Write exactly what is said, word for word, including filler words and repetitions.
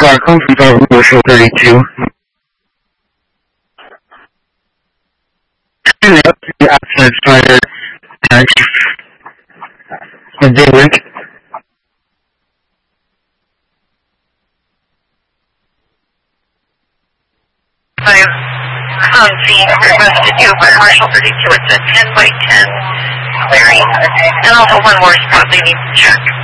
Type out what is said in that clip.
our conference on Commercial thirty-two. Turn up the outside spider patch and then link. I've um, seen requested you for Commercial thirty-two. It's a ten by ten clearing. And also one more spot they need to check.